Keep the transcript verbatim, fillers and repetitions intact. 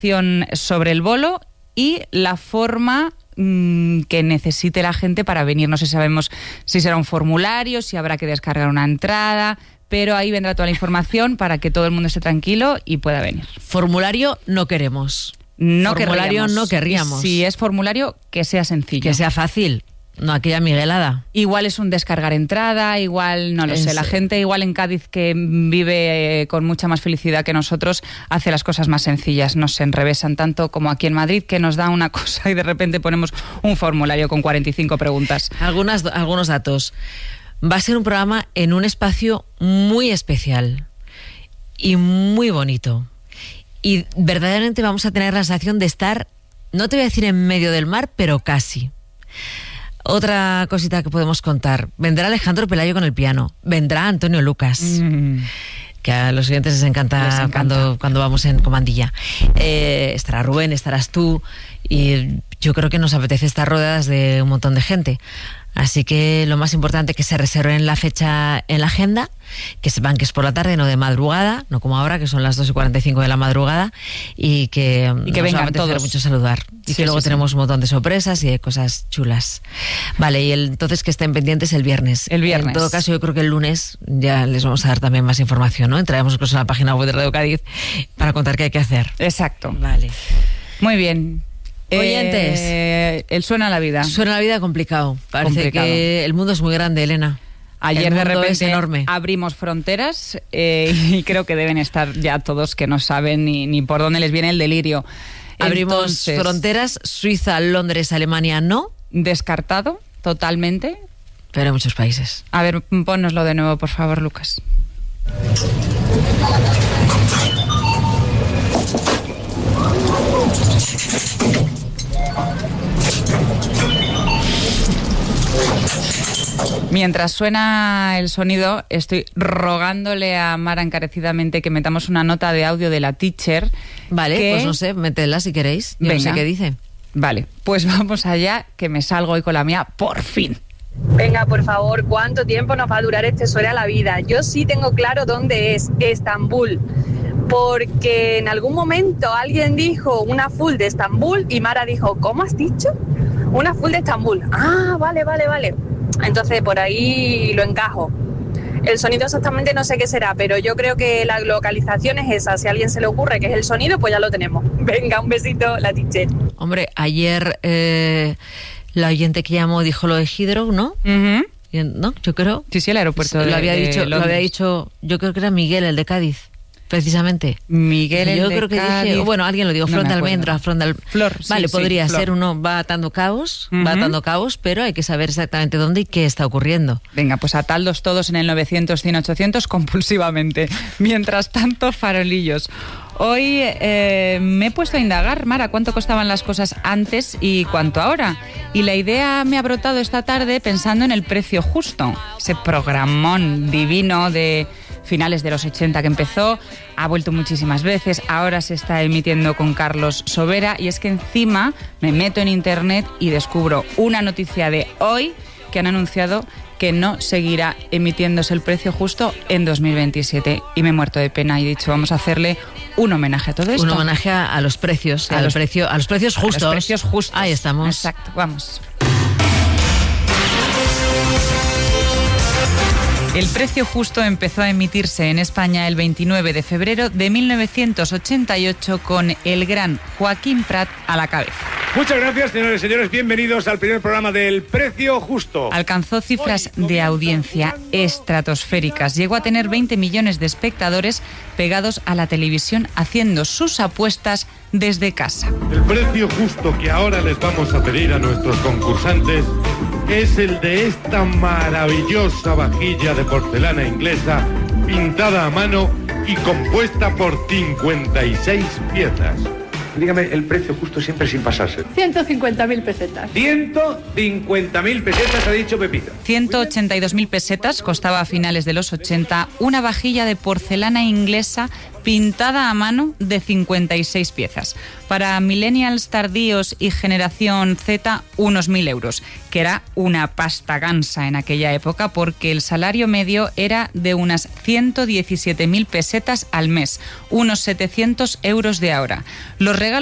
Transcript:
sobre el bolo y la forma mmm, que necesite la gente para venir. No sé si sabemos si será un formulario, si habrá que descargar una entrada, pero ahí vendrá toda la información para que todo el mundo esté tranquilo y pueda venir. Formulario no queremos. No formulario querríamos. no querríamos. Si es formulario, que sea sencillo. Que sea fácil. No aquella miguelada. Igual es un descargar entrada, igual, no lo es... sé, la gente igual en Cádiz que vive eh, con mucha más felicidad que nosotros, hace las cosas más sencillas, no se enrevesan tanto como aquí en Madrid, que nos da una cosa y de repente ponemos un formulario con cuarenta y cinco preguntas. Algunas, algunos datos. Va a ser un programa en un espacio muy especial y muy bonito. Y verdaderamente vamos a tener la sensación de estar, no te voy a decir en medio del mar, pero casi. Otra cosita que podemos contar. Vendrá Alejandro Pelayo con el piano. Vendrá Antonio Lucas. Mm. Que a los oyentes les encanta, les encanta. Cuando, cuando vamos en comandilla. Eh, estará Rubén, estarás tú. Y yo creo que nos apetece estar rodeadas de un montón de gente. Así que lo más importante es que se reserven la fecha en la agenda, que sepan que es por la tarde, no de madrugada, no como ahora, que son las dos y cuarenta y cinco de la madrugada, y que, y que vengan todos. Mucho saludar. Y sí, que luego sí, tenemos sí. un montón de sorpresas y de cosas chulas. Vale, y el, entonces que estén pendientes el viernes. El viernes. En todo caso, yo creo que el lunes ya les vamos a dar también más información, ¿no? Entraremos incluso en la página web de Radio Cádiz para contar qué hay que hacer. Exacto. Vale. Muy bien. Oyentes, eh, el suena la vida. Suena la vida complicado. Parece complicado. que el mundo es muy grande, Elena. Ayer de repente enorme. abrimos fronteras eh, y creo que deben estar ya todos que no saben ni, ni por dónde les viene el delirio. Abrimos Entonces, fronteras, Suiza, Londres, Alemania no. Descartado totalmente. Pero en muchos países. A ver, pónnoslo de nuevo, por favor, Lucas. Mientras suena el sonido, estoy rogándole a Mara encarecidamente que metamos una nota de audio de la teacher. Vale, que... pues no sé, métela si queréis. Yo Venga. No sé qué dice. Vale, pues vamos allá, que me salgo hoy con la mía, por fin. Venga, por favor, ¿cuánto tiempo nos va a durar este Suena la vida? Yo sí tengo claro dónde es, Estambul. Porque en algún momento alguien dijo una full de Estambul y Mara dijo, ¿cómo has dicho? Una full de Estambul. Ah, vale, vale, vale. Entonces por ahí lo encajo. El sonido exactamente no sé qué será, pero yo creo que la localización es esa. Si a alguien se le ocurre que es el sonido, pues ya lo tenemos. Venga, un besito, la teacher. Hombre, ayer eh, la oyente que llamó dijo lo de Heathrow, ¿no? Uh-huh. ¿No? Yo creo. Sí, sí, el aeropuerto lo de, había de dicho, Londres. Lo había dicho, yo creo que era Miguel, el de Cádiz. Precisamente. Miguel el Yo de creo que Cádiz. dije, bueno, alguien lo dijo, No frontalmente, frontal. Flor, sí, vale, sí, podría Flor. ser uno, va atando cabos, Uh-huh. va atando cabos, pero hay que saber exactamente dónde y qué está ocurriendo. Venga, pues ataldos todos en el novecientos, cien, ochocientos compulsivamente. Mientras tanto, farolillos. Hoy eh, me he puesto a indagar, Mara, cuánto costaban las cosas antes y cuánto ahora. Y la idea me ha brotado esta tarde pensando en El precio justo, ese programón divino de finales de los ochenta que empezó, ha vuelto muchísimas veces, ahora se está emitiendo con Carlos Sobera, y es que encima me meto en internet y descubro una noticia de hoy que han anunciado que no seguirá emitiéndose El precio justo en dos mil veintisiete, y me he muerto de pena y he dicho, vamos a hacerle un homenaje a todo esto. Un homenaje a, a los precios, a, a, los, los precio, a los precios justos. A los precios justos. Ahí estamos. Exacto, vamos. El precio justo empezó a emitirse en España el veintinueve de febrero de mil novecientos ochenta y ocho con el gran Joaquín Prat a la cabeza. Muchas gracias, señores y señores. Bienvenidos al primer programa del Precio Justo. Alcanzó cifras de audiencia estratosféricas. Llegó a tener veinte millones de espectadores pegados a la televisión haciendo sus apuestas desde casa. El precio justo que ahora les vamos a pedir a nuestros concursantes es el de esta maravillosa vajilla de porcelana inglesa pintada a mano y compuesta por cincuenta y seis piezas. Dígame el precio justo siempre sin pasarse. ciento cincuenta mil pesetas. ciento cincuenta mil pesetas ha dicho Pepita. ciento ochenta y dos mil pesetas costaba a finales de los ochenta una vajilla de porcelana inglesa pintada a mano de cincuenta y seis piezas. Para millennials tardíos y generación Z, unos mil euros, que era una pasta gansa en aquella época porque el salario medio era de unas ciento diecisiete mil pesetas al mes, unos setecientos euros de ahora. Los regalos